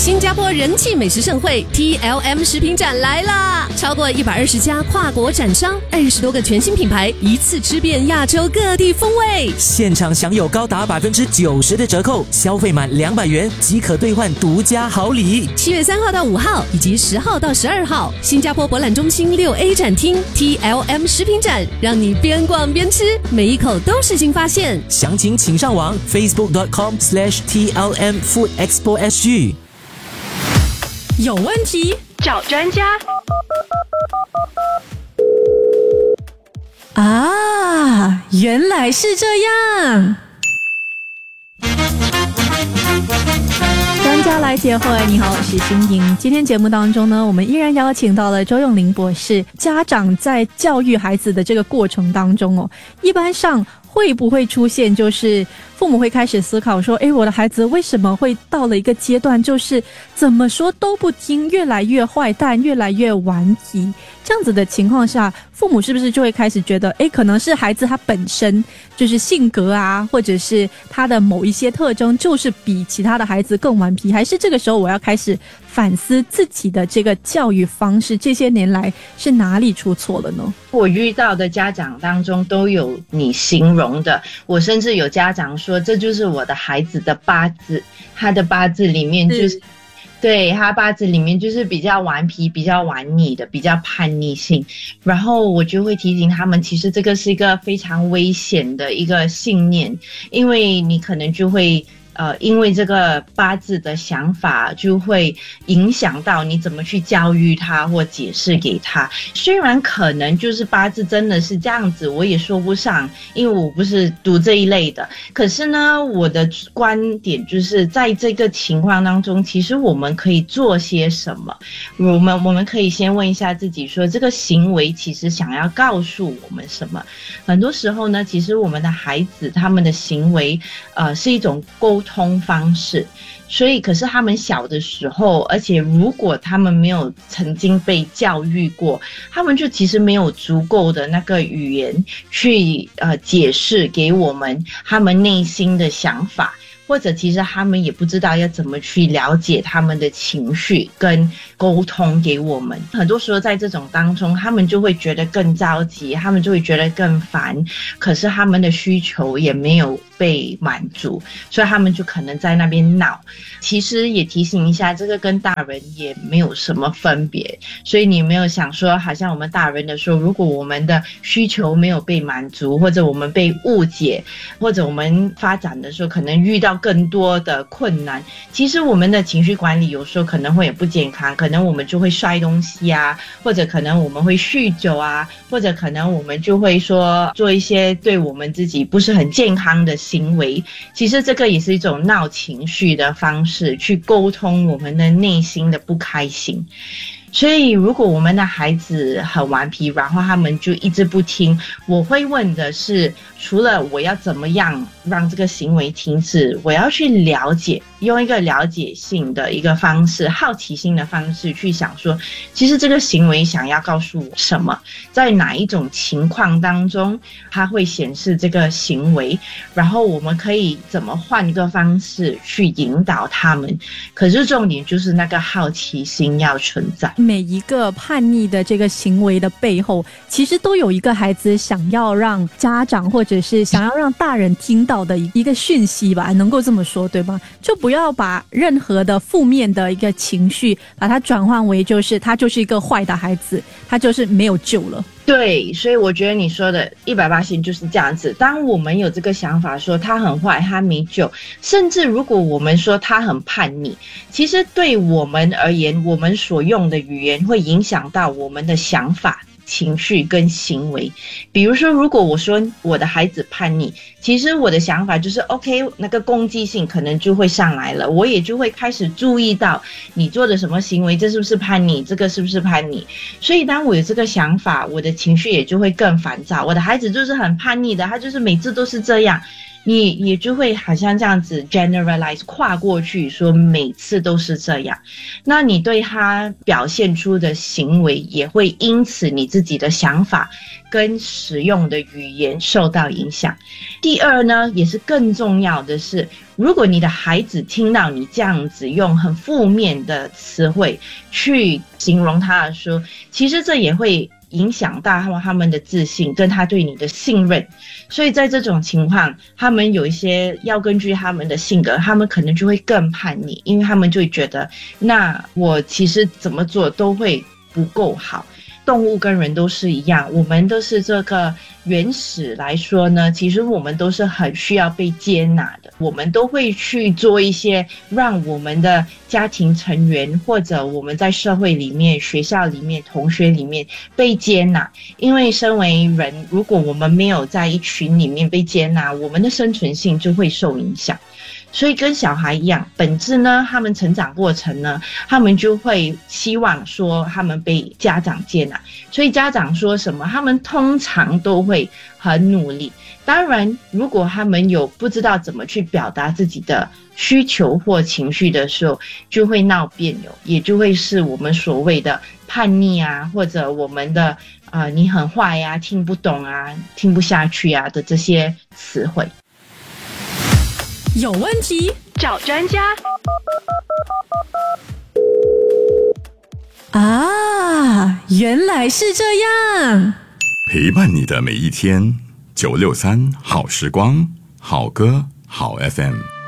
新加坡人气美食盛会 TLM 食品展来啦！超过120家跨国展商，20多个全新品牌，一次吃遍亚洲各地风味。 现场享有高达90%的折扣，消费满200元即可兑换独家好礼。 7月3号到5号，以及10号到12号，新加坡博览中心6A 展厅 TLM 食品展，让你边逛边吃，每一口都是新发现。 详情请上网 facebook.com/TLM Food Expo SG。 有问题找专家啊！原来是这样。 专家来解惑，你好，我是欣莹。今天节目当中呢，我们依然邀请到了周永林博士。家长在教育孩子的这个过程当中一般上会不会出现就是父母会开始思考说，我的孩子为什么会到了一个阶段，就是怎么说都不听，越来越坏蛋，越来越顽皮，这样子的情况下，父母是不是就会开始觉得可能是孩子他本身就是性格啊，或者是他的某一些特征就是比其他的孩子更顽皮，还是这个时候我要开始反思自己的这个教育方式，这些年来是哪里出错了呢？ 我遇到的家长当中都有你形容的，我甚至有家长说这就是我的孩子的八字，他的八字里面就是对，他八字里面就是比较顽皮，比较顽逆的，比较叛逆性。然后我就会提醒他们，其实这个是一个非常危险的一个信念，因为你可能就会因为这个八字的想法就会影响到你怎么去教育他或解释给他。虽然可能就是八字真的是这样子，我也说不上，因为我不是读这一类的。可是呢，我的观点就是在这个情况当中，其实我们可以做些什么？我们可以先问一下自己说，这个行为其实想要告诉我们什么？很多时候呢，其实我们的孩子他们的行为是一种沟通方式，所以可是他们小的时候，而且如果他们没有曾经被教育过，他们就其实没有足够的那个语言去解释给我们他们内心的想法，或者其实他们也不知道要怎么去了解他们的情绪跟沟通给我们。很多时候在这种当中，他们就会觉得更着急，他们就会觉得更烦，可是他们的需求也没有被满足，所以他们就可能在那边闹。其实也提醒一下，这个跟大人也没有什么分别，所以你没有想说好像我们大人的时候，如果我们的需求没有被满足，或者我们被误解，或者我们发展的时候可能遇到更多的困难，其实我们的情绪管理有时候可能会也不健康，可能我们就会摔东西啊，或者可能我们会酗酒啊，或者可能我们就会说做一些对我们自己不是很健康的行为。其实这个也是一种闹情绪的方式，去沟通我们的内心的不开心。所以如果我们的孩子很顽皮，然后他们就一直不听，我会问的是，除了我要怎么样让这个行为停止，我要去了解，用一个了解性的一个方式，好奇心的方式去想说，其实这个行为想要告诉我什么，在哪一种情况当中它会显示这个行为，然后我们可以怎么换一个方式去引导他们。可是重点就是那个好奇心要存在。 每一个叛逆的这个行为的背后，其实都有一个孩子想要让家长或者是想要让大人听到的一个讯息吧，能够这么说对吗？就不要把任何的负面的一个情绪把它转换为就是他就是一个坏的孩子，他就是没有救了。 对，所以我觉得你说的180%就是这样子。当我们有这个想法说他很坏，他没救，甚至如果我们说他很叛逆，其实对我们而言，我们所用的语言会影响到我们的想法、情绪跟行为。比如说，如果我说我的孩子叛逆，其实我的想法就是 OK， 那个攻击性可能就会上来了，我也就会开始注意到你做的什么行为，这是不是叛逆，这个是不是叛逆。所以当我有这个想法，我的情绪也就会更烦躁，我的孩子就是很叛逆的，他就是每次都是这样。 你就会好像这样子 generalize 跨过去，说每次都是这样，那你对他表现出的行为也会因此你自己的想法跟使用的语言受到影响。第二呢，也是更重要的是，如果你的孩子听到你这样子用很负面的词汇去形容他的时候，其实这也会影响到他们的自信跟他对你的信任。所以在这种情况，他们有一些要根据他们的性格，他们可能就会更叛逆，因为他们就会觉得那我其实怎么做都会不够好。动物跟人都是一样，我们都是这个原始来说呢，其实我们都是很需要被接纳的，我们都会去做一些让我们的家庭成员或者我们在社会里面、学校里面、同学里面被接纳。因为身为人，如果我们没有在一群里面被接纳，我们的生存性就会受影响。所以跟小孩一样，本质呢，他们成长过程呢，他们就会希望说他们被家长接纳，所以家长说什么，他们通常都会很努力。当然，如果他们有不知道怎么去表达自己的需求或情绪的时候，就会闹别扭，也就会是我们所谓的叛逆啊，或者我们的你很坏呀、听不懂啊、听不下去啊的这些词汇。 有问题找专家啊，原来是这样。 陪伴你的每一天，963好时光，好歌好 FM。